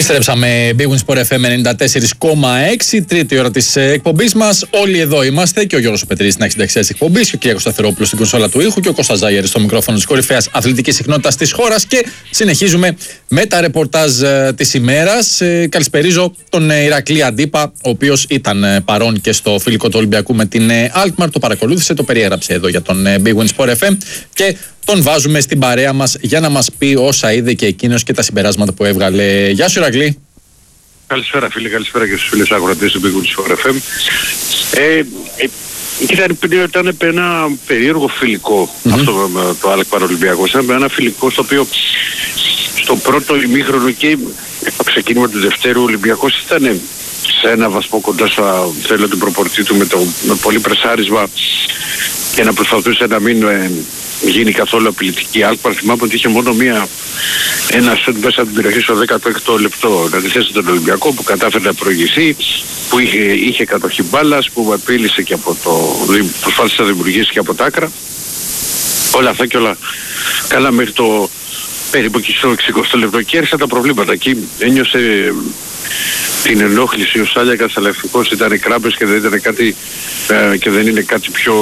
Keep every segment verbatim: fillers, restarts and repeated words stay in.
Επιστρέψαμε Big Win Sport εφ εμ ενενήντα τέσσερα κόμμα έξι, τρίτη ώρα της εκπομπής μας. Όλοι εδώ είμαστε, και ο Γιώργος Πετρίδης στην δεξιά της εκπομπής, και ο Κυριάκος Σταθερόπουλος στην κονσόλα του ήχου, και ο Κώστας Ζάγερης στο μικρόφωνο της κορυφαίας αθλητικής συχνότητας της χώρας. Και συνεχίζουμε με τα ρεπορτάζ της ημέρας. Ε, καλησπερίζω τον Ηρακλή Αντίπα, ο οποίος ήταν παρόν και στο φιλικό του Ολυμπιακού με την Alkmaar. Το παρακολούθησε, το περιέγραψε εδώ για τον Big Win Sport εφ εμ. Και τον βάζουμε στην παρέα μας για να μας πει όσα είδε και εκείνος και τα συμπεράσματα που έβγαλε. Γεια σου, Ηρακλή. Καλησπέρα, φίλε, καλησπέρα και στους φίλους αγροτές του Big Win Sport εφ εμ. Ε, ε, ήταν, ήταν ένα περίεργο φιλικό mm-hmm. αυτό με το Alkmaar Ολυμπιακός. Ήταν ένα φιλικό στο οποίο στο πρώτο ημίχρονο και το ξεκίνημα του δευτέρου ο Ολυμπιακός ήταν σε ένα βαθμό κοντά στα θέλω του προπορτή του με, το, με πολύ πρεσάρισμα και να προσπαθούσε να μην ε, γίνει καθόλου απειλητική. Η Alkmaar θυμάμαι ότι είχε μόνο μία, ένα σουτ μέσα από την περιοχή στο δέκατο έκτο λεπτό να αντιθέσει τον Ολυμπιακό, που κατάφερε να προηγηθεί, που είχε, είχε κατοχή μπάλας, που απείλησε και από το, προσπάθησε να δημιουργήσει και από τα άκρα. Όλα αυτά και όλα καλά μέχρι το περίπου και στο εξηκοστό λεπτό, και έρχεσαν τα προβλήματα. Εκεί ένιωσε την ενόχληση ο Σάλιακας, αλλά ευτυχώς ήταν οι κράμπες και δεν ήταν κάτι ε, και δεν είναι κάτι πιο,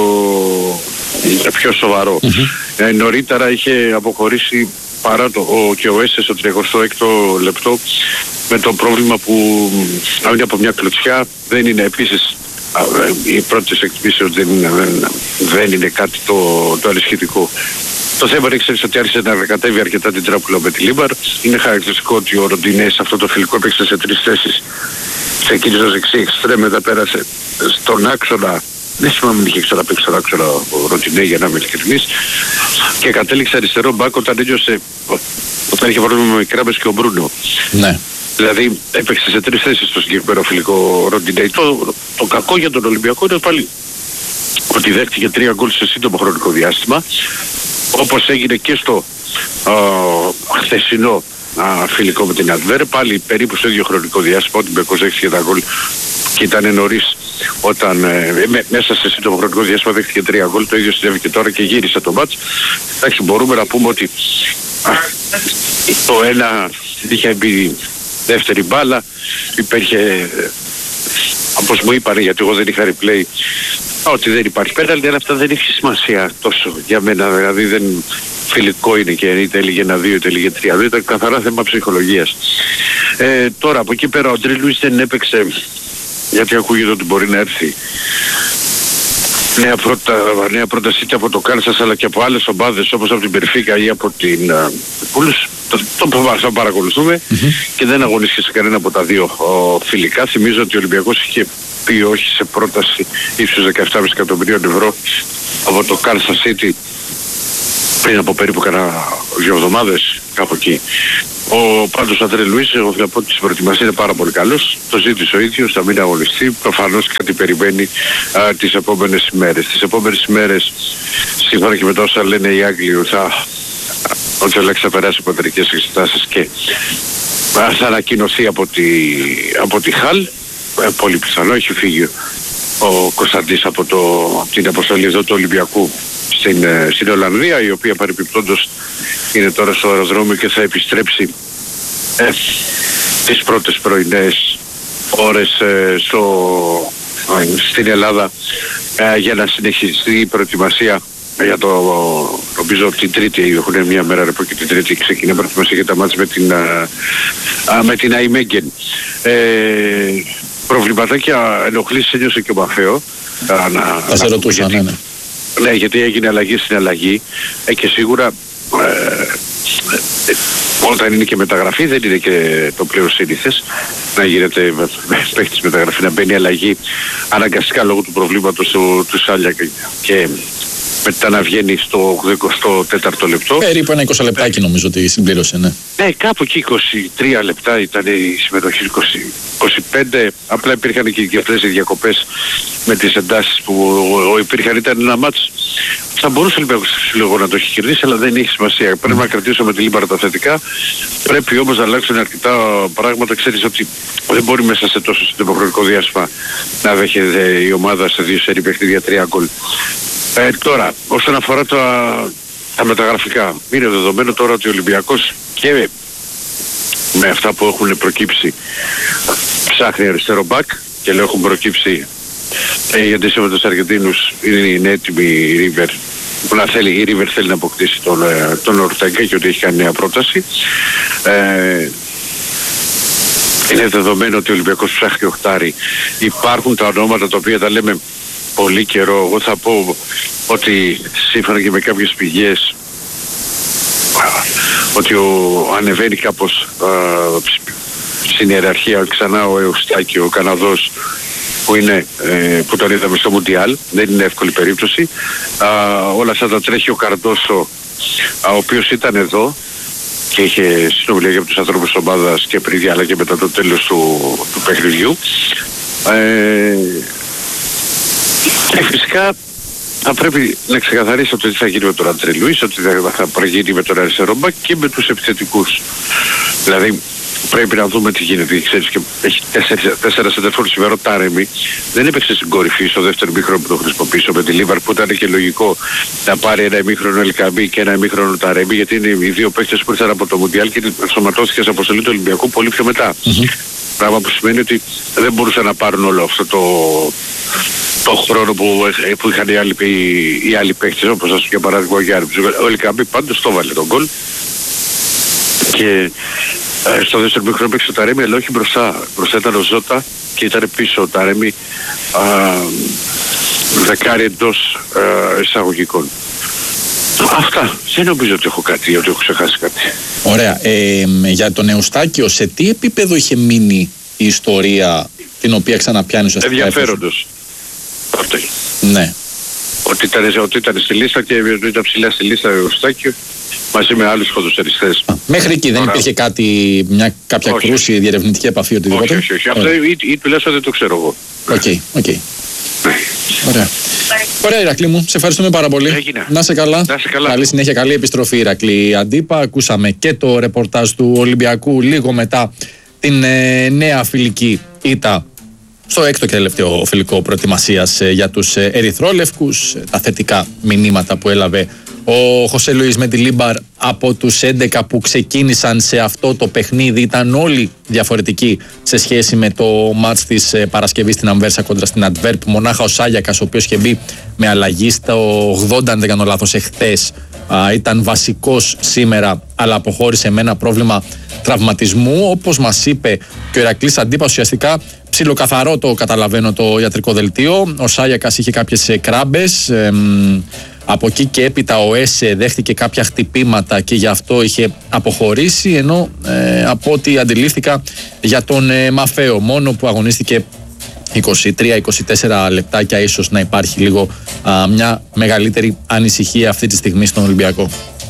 πιο σοβαρό. Mm-hmm. Ε, νωρίτερα είχε αποχωρήσει παρά το, ο, και ο Έσες στο τριακοστό έκτο λεπτό με το πρόβλημα που είναι από μια κλωτσιά. Δεν είναι επίσης οι πρώτες εκτιμήσεις δεν είναι, δεν, δεν είναι κάτι το, το ανησυχητικό. Το θέμα είναι, ξέρεις, ότι άρχισε να κατέβει αρκετά την τράπουλα με τη Λίμπαρ. Είναι χαρακτηριστικό ότι ο Ροντινέ αυτό το φιλικό έπαιξε σε τρεις θέσεις. Ξεκίνησε ως δεξί εξτρέμ, μετά πέρασε στον άξονα. Δεν θυμάμαι αν είχε ξαναπαίξει στον άξονα ο Ροντινέ, για να είμαι ειλικρινής. Και κατέληξε αριστερό μπακ όταν ένιωσε, όταν είχε πρόβλημα με Κράμπες και ο Μπρούνο. Ναι. Δηλαδή έπαιξε σε τρεις θέσεις στο συγκεκριμένο φιλικό Ροντινέ. Το, το κακό για τον Ολυμπιακό είναι πάλι ότι δέχτηκε τρία γκολ σε σύντομο χρονικό διάστημα, όπως έγινε και στο α, χθεσινό α, φιλικό με την Adver, πάλι περίπου στο ίδιο χρονικό διάστημα. Ότι με δέχτηκε τα γκολ και ήταν νωρίς όταν ε, με, μέσα σε σύντομο χρονικό διάστημα δέχτηκε τρία γκολ. Το ίδιο συνέβη και τώρα και γύρισε το μάτς. Εντάξει, μπορούμε να πούμε ότι α, το ένα είχε μπει δεύτερη μπάλα, υπήρχε, όπως μου είπαν, γιατί εγώ δεν είχα replay, ότι δεν υπάρχει πέναλτι, αλλά αυτά δεν έχει σημασία τόσο για μένα. Δηλαδή δεν φιλικό είναι και είτε έλεγε ένα δύο είτε έλεγε τρία δύο, ήταν καθαρά θέμα ψυχολογίας. Ε, τώρα από εκεί πέρα ο Ντρι Λουίς δεν έπαιξε, γιατί ακούγεται ότι μπορεί να έρθει νέα, πρώτα, νέα πρόταση είτε από το Κάνσας αλλά και από άλλες ομάδες όπως από την Περφίκα ή από την Πούλους. Το, το, το, το παρακολουθούμε mm-hmm. και δεν αγωνίστηκε σε κανένα από τα δύο ο, φιλικά. Θυμίζω ότι ο Ολυμπιακός είχε πει όχι σε πρόταση ύψους δεκαεπτά κόμμα πέντε εκατομμυρίων ευρώ από το Kansas City πριν από περίπου κανένα δύο εβδομάδες, κάπου εκεί. Ο πάντως ο Ντρι Λουίς, εγώ θα πω ότι στην προετοιμασία είναι πάρα πολύ καλός. Το ζήτησε ο ίδιος, θα μην αγωνιστεί. Προφανώς κάτι περιμένει α, τις επόμενες ημέρες. Τις επόμενες ημέρες, σύμφωνα και με τα όσα λένε οι Άγγλοι, θα, ότι ο Λέξ θα περάσει από εταιρικές εξετάσεις και α, θα ανακοινωθεί από τη, από τη Χαλ. Ε, πολύ πιθανό, έχει φύγει ο Κωνσταντής από, το, από την αποστολή εδώ του Ολυμπιακού στην, στην Ολλανδία, η οποία παρεπιπτόντως είναι τώρα στο αεροδρόμιο και θα επιστρέψει ε, τις πρώτες πρωινές ώρες ε, στο, ε, στην Ελλάδα ε, για να συνεχιστεί η προετοιμασία για το, νομίζω την Τρίτη, έχουν μια μέρα ρεπό και την Τρίτη ξεκινάει η προετοιμασία για τα μάτς με την, α, α, με την Αϊμέγγεν. Ε, προβληματάκια ενοχλήσεις ένιωσε και ο Μαφέο. Θα σε ρωτούσα, ναι, ναι. Ναι, γιατί έγινε αλλαγή στην αλλαγή ε, και σίγουρα ε, ε, όταν είναι και μεταγραφή δεν είναι και το πλέον σύνηθες να γίνεται παίχτης μεταγραφή, να μπαίνει αλλαγή αναγκαστικά λόγω του προβλήματος του, του Σάλια και, και μετά να βγαίνει στο ογδοηκοστό τέταρτο λεπτό. Περίπου ένα είκοσι λεπτάκι νομίζω ότι συμπλήρωσε, ναι. Ναι, κάπου εκεί είκοσι τρία λεπτά ήταν η συμμετοχή, είκοσι, είκοσι πέντε. Απλά υπήρχαν και αυτές οι διακοπές με τις εντάσεις που υπήρχαν. Ήταν ένα μάτς. Θα μπορούσε λοιπόν λίγο να το έχει κερδίσει, αλλά δεν έχει σημασία. Πρέπει να κρατήσουμε τη Λίμπαρα τα θετικά. Πρέπει όμως να αλλάξουν αρκετά πράγματα. Ξέρεις ότι δεν μπορεί μέσα σε τόσο συντομοχρονικό διάστημα να δέχεται η ομάδα σε δύο σερί παιχνίδια τρία γκολ. Ε, τώρα, όσον αφορά τα, τα μεταγραφικά, είναι δεδομένο τώρα ότι ο Ολυμπιακός και με αυτά που έχουν προκύψει ψάχνει αριστερό μπακ, και λέω έχουν προκύψει ε, γιατί σε με τους Αργεντίνους είναι, είναι έτοιμη η River, που να θέλει, η River θέλει να αποκτήσει τον, τον Ορτέγκα και ότι έχει κάνει νέα πρόταση. Ε, είναι δεδομένο ότι ο Ολυμπιακός ψάχνει οχτάρι. Υπάρχουν τα ονόματα τα οποία τα λέμε πολύ καιρό. Εγώ θα πω ότι σύμφωνα και με κάποιες πηγές ότι ο, ανεβαίνει κάπως α, στην ιεραρχία ξανά ο Εουστάκη, ο Καναδός, που, είναι, ε, που τον είδαμε στο Μουντιάλ. Δεν είναι εύκολη περίπτωση. Α, όλα αυτά τα τρέχει ο Καρντόσο, ο οποίος ήταν εδώ και είχε συνομιλία για τους ανθρώπους της ομάδας και πριν αλλά και μετά το τέλος του, του παιχνιδιού. Ε, και φυσικά θα πρέπει να ξεκαθαρίσει ότι θα γίνει με τον Άντρε Λουίς, ότι θα, θα γίνει με τον αριστερό μπακ και με τους επιθετικούς. Δηλαδή πρέπει να δούμε τι γίνεται. Ξέρεις, και έχει τέσσερα, τέσσερα σεντερφόρ σήμερα. Ο Τάρεμι δεν έπαιξε στην κορυφή στο δεύτερο ημίχρονο που το χρησιμοποιήσω με τη Λίβαρ, που ήταν και λογικό να πάρει ένα ημίχρονο Ελκαμπή και ένα ημίχρονο Τάρεμι, γιατί είναι οι δύο παίκτες που ήρθαν από το Μουντιάλ και ενσωματώθηκε σε αποστολή του Ολυμπιακού πολύ πιο μετά. Mm-hmm. Πράγμα που σημαίνει ότι δεν μπορούσαν να πάρουν όλο αυτό το, το χρόνο που, που είχαν οι άλλοι, οι, οι άλλοι παίκτες, όπως ας πούμε για παράδειγμα ο Γιάννης. Ο Ελκαμπή πάντως το βάλε τον γκολ. Και ε, στο δεύτερο μικρό παίξει ο Ταρέμι, αλλά όχι μπροστά. Μπροστά ήταν ο Ζώτα και ήταν πίσω ο Ταρέμι, δεκάρι εντός α, εισαγωγικών. Αυτά. Δεν νομίζω ότι έχω κάτι, ότι έχω ξεχάσει κάτι. Ωραία. Ε, για τον Εουστάκιο, σε τι επίπεδο είχε μείνει η ιστορία την οποία ξαναπιάνει ουσιαστικά? Ενδιαφέροντος. Αυτό. Ναι. Ότι ήταν, ότι ήταν στη λίστα και ήταν ψηλά στη λίστα ο Εουστάκιο μαζί με άλλους ποδοσφαιριστές. Μέχρι εκεί δεν υπήρχε κάτι, μια, κάποια όχι, κρούση, διερευνητική επαφή, οτιδήποτε? Όχι, όχι, όχι. Αυτό ή, ή τουλάχιστον δεν το ξέρω εγώ. Οκ, okay, οκ. Okay. Ωραία. Ωραία, Ηρακλή μου, σε ευχαριστούμε πάρα πολύ. Έγινα. Να σε καλά. Να σε καλά. Καλή συνέχεια, καλή επιστροφή, Ηρακλή Αντίπα. Ακούσαμε και το ρεπορτάζ του Ολυμπιακού λίγο μετά την ε, νέα φιλική ήττα στο έκτο και τελευταίο φιλικό προετοιμασίας ε, για τους ε, ερυθρόλευκους. Ε, τα θετικά μηνύματα που έλαβε ο Χωσέ Λουίς με τη Λίμπαρ από τους έντεκα που ξεκίνησαν σε αυτό το παιχνίδι ήταν όλοι διαφορετικοί σε σχέση με το μάτς της Παρασκευής στην Αμβέρσα κόντρα στην Αντβέρπ. Μονάχα ο Σάγιακας, ο οποίος είχε μπει με αλλαγή στο ογδόντα, αν δεν κάνω λάθος, εχθές, α, ήταν βασικός σήμερα, αλλά αποχώρησε με ένα πρόβλημα τραυματισμού. Όπως μας είπε και ο Ηρακλής Αντίπας, ουσιαστικά ψιλοκαθαρό το καταλαβαίνω το ιατρικό δελτίο. Ο Σάγιακας είχε κάποιες κράμπες. εμ, Από εκεί και έπειτα ο Έσε δέχτηκε κάποια χτυπήματα και γι' αυτό είχε αποχωρήσει, ενώ ε, από ό,τι αντιλήφθηκα για τον ε, Μαφαίο, μόνο που αγωνίστηκε είκοσι τρία είκοσι τέσσερα λεπτάκια, ίσως να υπάρχει λίγο α, μια μεγαλύτερη ανησυχία αυτή τη στιγμή στον Ολυμπιακό.